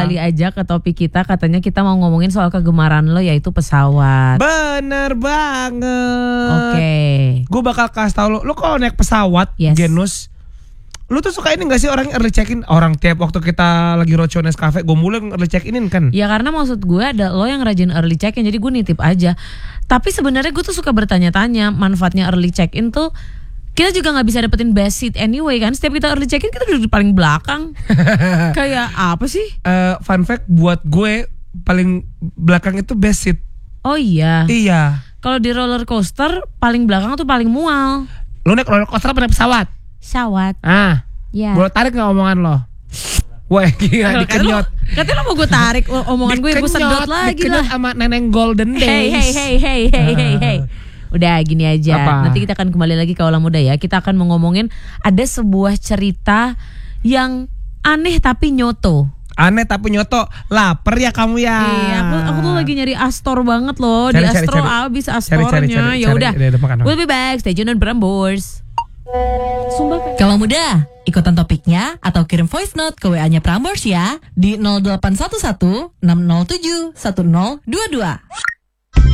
kembali aja ke topik kita. Katanya kita mau ngomongin soal kegemaran lo, yaitu pesawat. Bener banget. Oke. Gue bakal kasih tau lo kalau naik pesawat, Yes. Genus, lu tuh suka ini gak sih orang early check-in? Orang tiap waktu kita lagi roadshow Nescafe, gue mulai early check-in kan? Ya karena maksud gue ada lo yang rajin early check-in, jadi gue nitip aja. Tapi sebenarnya gue tuh suka bertanya-tanya manfaatnya early check-in tuh. Kita juga nggak bisa dapetin best seat anyway kan. Setiap kita early check-in kita duduk di paling belakang. Kayak apa sih? Fun fact buat gue, paling belakang itu best seat. Oh iya. Iya. Kalau di roller coaster paling belakang tuh paling mual. Lu naik roller coaster apa naik pesawat? Pesawat. Ya. Boleh tarik gak omongan lo? Wah gila dikenyot. Katanya lo mau gue tarik omongan gue sedot lagi lah. Dikenyot sama Neneng Golden Days. Hey. Udah gini aja. Apa? Nanti kita akan kembali lagi ke Aula Muda ya. Kita akan mau ngomongin ada sebuah cerita yang aneh tapi nyoto. Aneh tapi nyoto. Laper ya kamu ya. Iya, aku tuh lagi nyari Astor banget loh. Cari, Di Astro cari. abis Astornya. Ya udah. Makan. We'll be back. Stay tune on Prambors. Kalau muda, ikutan topiknya atau kirim voice note ke WA-nya Prambors ya di 0811 607 1022.